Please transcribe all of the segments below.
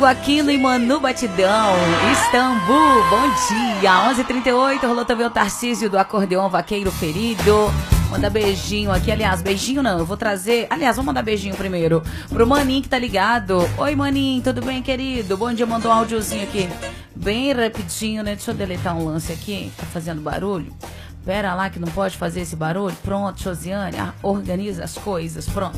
Aquino e Manu Batidão, Istambul, bom dia. 11h38, rolou também o Tarcísio do Acordeão Vaqueiro Ferido. Manda beijinho aqui, aliás, beijinho não, eu vou trazer, aliás, vamos mandar beijinho primeiro pro Maninho que tá ligado. Oi, Maninho, tudo bem, querido? Bom dia, mandou um áudiozinho aqui, bem rapidinho, né? Deixa eu deletar um lance aqui, tá fazendo barulho. Pera lá que não pode fazer esse barulho. Pronto, Josiane, organiza as coisas, pronto.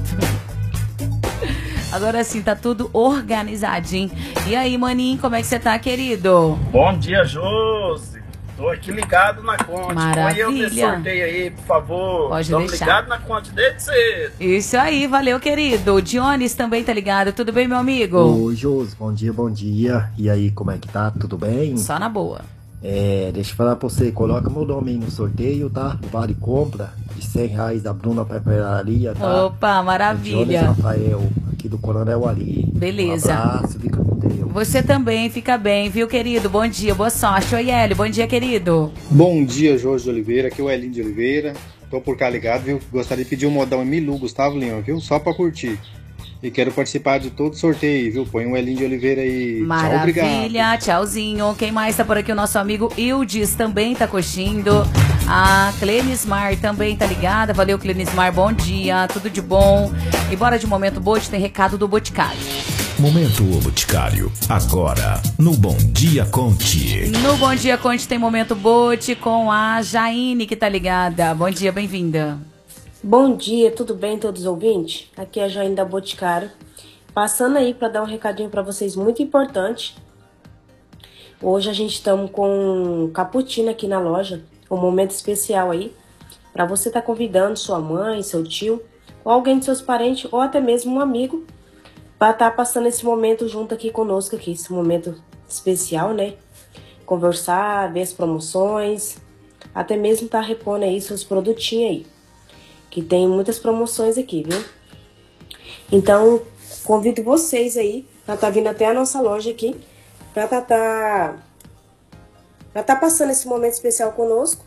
Agora sim, tá tudo organizadinho. E aí, Maninho, como é que você tá, querido? Bom dia, Josi. Tô aqui ligado na Conte. Maravilha. Põe eu nesse sorteio aí, por favor. Pode Estamos deixar. ligados na Conte desde cedo. Isso aí, valeu, querido. O Dionis também tá ligado. Tudo bem, meu amigo? Oi, Josi. Bom dia, bom dia. E aí, como é que tá? Tudo bem? Só na boa. Deixa eu falar pra você, coloca meu nome aí no sorteio, tá? Vale compra de R$100 da Bruna Papelaria, tá? Opa, maravilha. Jones Rafael, aqui do Coronel Ali. Beleza. Um abraço, fica com Deus. Você também, fica bem, viu, querido? Bom dia, boa sorte. Oi, Hélio, bom dia, querido. Bom dia, Jorge de Oliveira, aqui é o Elinho de Oliveira. Tô por cá ligado, viu? Gostaria de pedir um modão em Milu, Gustavo Leão, viu? Só pra curtir. E quero participar de todo o sorteio aí, viu? Põe um Elinho de Oliveira aí. Maravilha, tchau, obrigado. Tchauzinho. Quem mais tá por aqui? O nosso amigo Ildes também tá coxindo. A Clenismar também tá ligada. Valeu, Clenismar, bom dia, tudo de bom. E bora de Momento Bote, tem recado do Boticário. Momento O Boticário, agora no Bom Dia Conte. No Bom Dia Conte tem Momento Bote com a Jaine que tá ligada. Bom dia, bem-vinda. Bom dia, tudo bem todos os ouvintes? Aqui é a Jaine da Boticário, passando aí para dar um recadinho para vocês muito importante. Hoje a gente estamos com cappuccino aqui na loja, um momento especial aí, para você estar convidando sua mãe, seu tio, ou alguém de seus parentes, ou até mesmo um amigo, para estar passando esse momento junto aqui conosco, aqui, esse momento especial, né? Conversar, ver as promoções, até mesmo estar repondo aí seus produtinhos aí, que tem muitas promoções aqui, viu? Então, convido vocês aí pra estar vindo até a nossa loja aqui, pra tá passando esse momento especial conosco.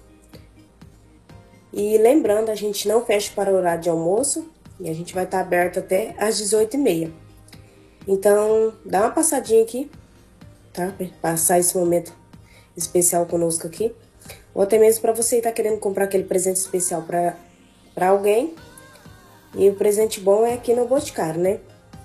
E lembrando, a gente não fecha para o horário de almoço e a gente vai estar aberto até às 18h30. Então, dá uma passadinha aqui, tá? Pra passar esse momento especial conosco aqui. Ou até mesmo para você estar querendo comprar aquele presente especial para alguém. E o presente bom é aqui no Boticário, né?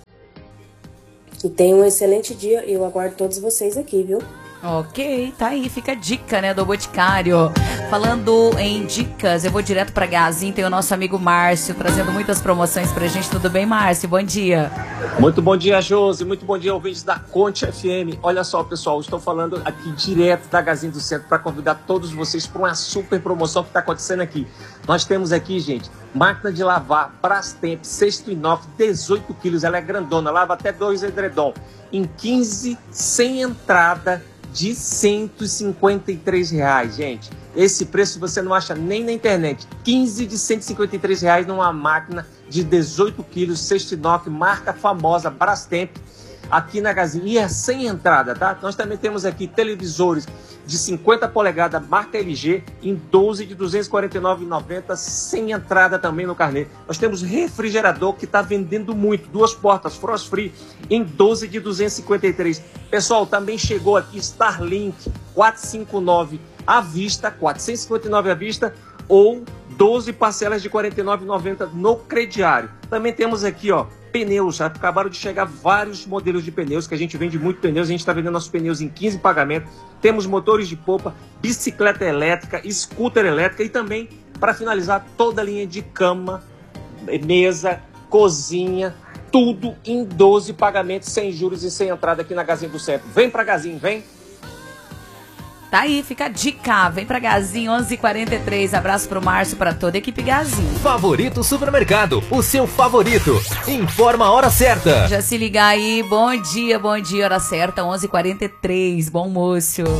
E tenha um excelente dia e eu aguardo todos vocês aqui, viu? Ok, tá aí, fica a dica, né, do Boticário. Falando em dicas, eu vou direto pra Gazin, tem o nosso amigo Márcio, trazendo muitas promoções pra gente. Tudo bem, Márcio? Bom dia. Muito bom dia, Josi. Muito bom dia, ouvintes da Conte FM. Olha só, pessoal, estou falando aqui direto da Gazin do Centro para convidar todos vocês para uma super promoção que está acontecendo aqui. Nós temos aqui, gente, máquina de lavar Brastemp, cesto inox, 18 quilos, ela é grandona, lava até 2 edredom, em 15, sem entrada, de R$153, gente. Esse preço você não acha nem na internet. 15 de R$153 numa máquina de 18 quilos, cesto inox, marca famosa Brastemp, aqui na Gazin. E é sem entrada, tá? Nós também temos aqui televisores de 50 polegadas, marca LG, em 12 de R$249,90, sem entrada também no carnê. Nós temos refrigerador que está vendendo muito, 2 portas, frost free, em 12 de R$253. Pessoal, também chegou aqui Starlink 459 à vista, 459 à vista, ou 12 parcelas de R$49,90 no crediário. Também temos aqui, ó, pneus. Já acabaram de chegar vários modelos de pneus, que a gente vende muito pneus. A gente está vendendo nossos pneus em 15 pagamentos. Temos motores de polpa, bicicleta elétrica, scooter elétrica e também, para finalizar, toda a linha de cama, mesa, cozinha, tudo em 12 pagamentos, sem juros e sem entrada aqui na Gazin do Centro. Vem pra Gazin, vem! Tá aí, fica a dica. Vem pra Gazin, 11h43. Abraço pro Márcio, pra toda a equipe Gazin. Favorito Supermercado, o seu favorito. Informa a hora certa. Já se liga aí. Bom dia, hora certa, 11h43. Bom almoço.